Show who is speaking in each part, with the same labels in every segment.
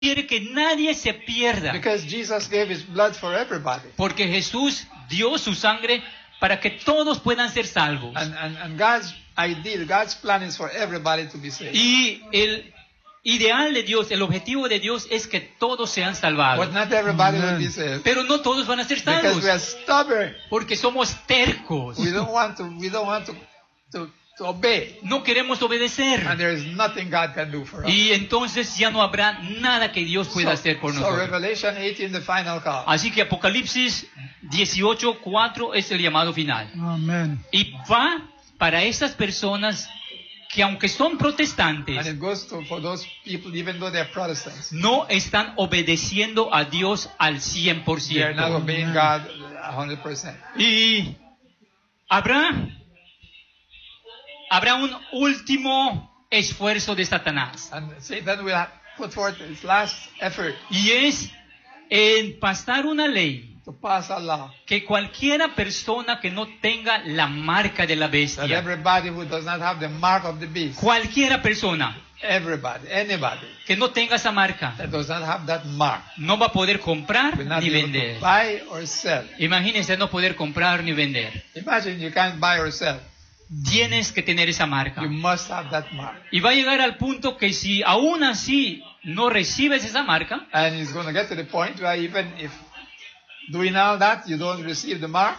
Speaker 1: quiere que nadie se pierda.
Speaker 2: Because Jesus gave his blood for everybody.
Speaker 1: Porque Jesús dio su sangre para que todos puedan ser salvos.
Speaker 2: And God's ideal, God's plan is for everybody to be saved.
Speaker 1: Y el ideal de Dios, el objetivo de Dios es que todos sean salvados.
Speaker 2: But not everybody will be saved.
Speaker 1: Pero no todos van a ser
Speaker 2: Because
Speaker 1: salvos.
Speaker 2: we are stubborn.
Speaker 1: Porque somos tercos.
Speaker 2: We don't want to obey.
Speaker 1: No queremos obedecer.
Speaker 2: And there is nothing God can do for us.
Speaker 1: Y entonces ya no habrá nada que Dios pueda hacer por
Speaker 2: So
Speaker 1: nosotros.
Speaker 2: Revelation 18, the final call.
Speaker 1: Así que Apocalipsis 18:4 es el llamado final.
Speaker 3: Amén.
Speaker 1: Y va para esas personas que aunque son
Speaker 2: And
Speaker 1: protestantes,
Speaker 2: it goes to for those people, even though they're Protestants.
Speaker 1: no están obedeciendo a Dios al
Speaker 2: They are not
Speaker 1: 100%.
Speaker 2: obeying God 100%.
Speaker 1: Y habrá un último esfuerzo de Satanás.
Speaker 2: And Satan will put forth his last effort
Speaker 1: Y es en pasar una ley
Speaker 2: to pass a law
Speaker 1: que cualquiera persona que no tenga la marca de la
Speaker 2: that
Speaker 1: bestia,
Speaker 2: everybody who does not have the mark of the beast,
Speaker 1: cualquiera persona
Speaker 2: everybody, anybody
Speaker 1: que no tenga esa marca,
Speaker 2: that does not have that mark,
Speaker 1: no va a poder comprar
Speaker 2: will not
Speaker 1: ni
Speaker 2: be able
Speaker 1: vender.
Speaker 2: to buy or sell.
Speaker 1: Imagínense no poder comprar ni vender.
Speaker 2: Imagine you can't buy or sell.
Speaker 1: Tienes que tener esa marca.
Speaker 2: You must have that mark.
Speaker 1: Y va a llegar al punto que si aún así no recibes esa marca,
Speaker 2: And it's going to get to the point where even if doing all that, you don't receive the mark,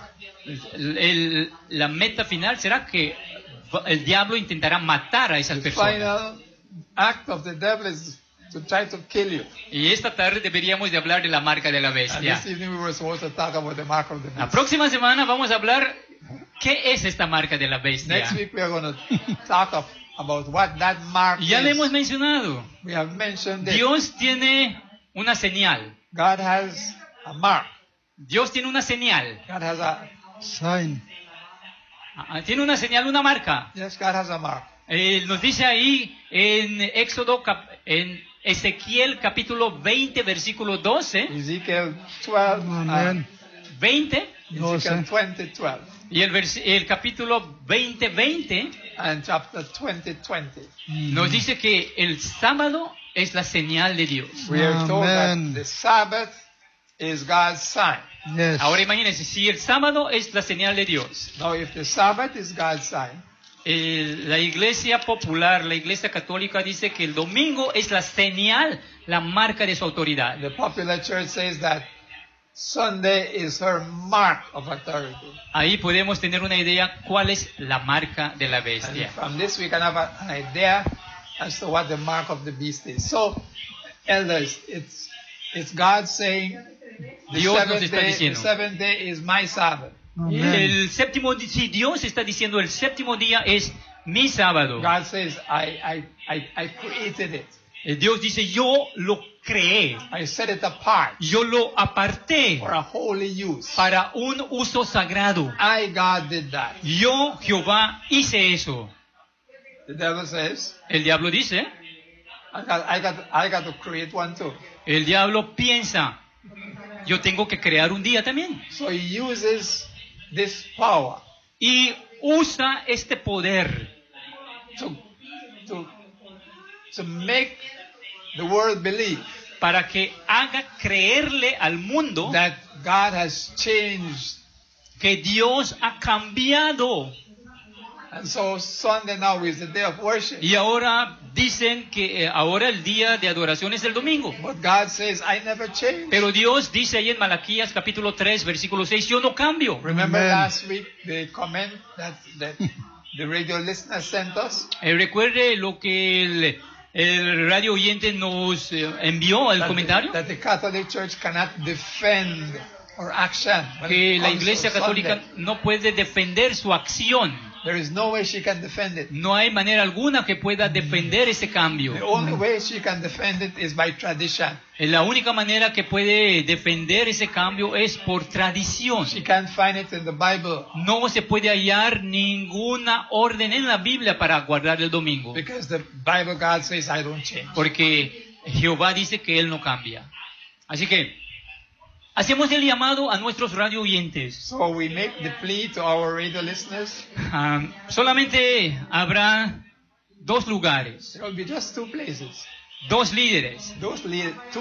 Speaker 1: la meta final será que el diablo intentará matar a esas
Speaker 2: the
Speaker 1: personas.
Speaker 2: final act of the devil is to try to kill you.
Speaker 1: Y esta tarde deberíamos de hablar de la marca de la
Speaker 2: And
Speaker 1: bestia.
Speaker 2: this evening we were supposed to talk about the mark of the
Speaker 1: La
Speaker 2: beast.
Speaker 1: próxima semana vamos a hablar qué es esta marca de la bestia.
Speaker 2: Next week we are going to talk about what that mark
Speaker 1: Ya le hemos
Speaker 2: is.
Speaker 1: mencionado.
Speaker 2: We have mentioned it.
Speaker 1: Dios tiene una señal.
Speaker 2: God has a mark.
Speaker 1: Dios tiene una señal.
Speaker 2: God has a,
Speaker 3: Sign.
Speaker 1: Tiene una señal, una marca.
Speaker 2: yes, God has a mark.
Speaker 1: Nos dice ahí en en Ezequiel capítulo 20, versículo 12.
Speaker 2: Ezekiel 12,
Speaker 3: Amén.
Speaker 1: 20
Speaker 2: Ezekiel 20, 12,
Speaker 1: y el capítulo 20, 20
Speaker 2: and chapter 20, 20.
Speaker 1: nos dice que el sábado es la señal de Dios.
Speaker 2: We are told
Speaker 3: Amen.
Speaker 2: that the Sabbath is God's sign.
Speaker 3: Yes.
Speaker 1: Ahora imagínense, si el sábado es la señal de Dios,
Speaker 2: Now, if the Sabbath is God's sign,
Speaker 1: la iglesia popular, la iglesia católica dice que el domingo es la señal, la marca de su autoridad.
Speaker 2: the popular church says that Sunday is her mark of authority.
Speaker 1: Ahí podemos tener una idea cuál es la marca de la
Speaker 2: And
Speaker 1: bestia.
Speaker 2: from this we can have an idea as to what the mark of the beast is. So, elders, it's God saying the
Speaker 1: Dios nos está diciendo.
Speaker 2: seventh day is my Sabbath.
Speaker 3: Amén.
Speaker 1: El séptimo, si Dios está diciendo el séptimo día es mi sábado.
Speaker 2: God says, I created it.
Speaker 1: Dios dice, yo lo creé,
Speaker 2: I set it apart
Speaker 1: yo lo aparté
Speaker 2: for a holy use.
Speaker 1: para un uso sagrado.
Speaker 2: I, God, did that.
Speaker 1: Yo, Jehová, hice eso.
Speaker 2: The devil says,
Speaker 1: El diablo dice,
Speaker 2: I got to create one too.
Speaker 1: el diablo piensa, yo tengo que crear un día también.
Speaker 2: So he uses this power
Speaker 1: Y usa este poder
Speaker 2: to make the world believe
Speaker 1: para que haga creerle al mundo
Speaker 2: that God has changed.
Speaker 1: que Dios ha cambiado.
Speaker 2: And so Sunday now is the day of worship.
Speaker 1: Y ahora dicen que ahora el día de adoración es el domingo.
Speaker 2: But God says, I never changed.
Speaker 1: Pero Dios dice ahí en Malaquías capítulo 3, versículo 6, yo no cambio.
Speaker 2: Remember
Speaker 3: Amen.
Speaker 2: last week the comment that the radio listener sent us?
Speaker 1: Recuerde lo que el radio oyente nos envió al comentario,
Speaker 2: That the Catholic Church cannot defend or action. when
Speaker 1: que
Speaker 2: it
Speaker 1: la
Speaker 2: comes to
Speaker 1: iglesia católica
Speaker 2: Sunday.
Speaker 1: no puede defender su acción.
Speaker 2: There is no way she can defend it.
Speaker 1: No hay manera alguna que pueda defender ese cambio.
Speaker 2: The only way she can defend it is by tradition.
Speaker 1: La única manera que puede defender ese cambio es por tradición.
Speaker 2: She can't find it in the Bible
Speaker 1: No se puede hallar ninguna orden en la Biblia para guardar el domingo,
Speaker 2: because the Bible God says, I don't change.
Speaker 1: porque Jehová dice que Él no cambia. Así que hacemos el llamado a nuestros radio oyentes.
Speaker 2: So we make the plea to our radio listeners.
Speaker 1: Solamente habrá dos lugares.
Speaker 2: There will be just two places.
Speaker 1: dos líderes.
Speaker 2: Those lead,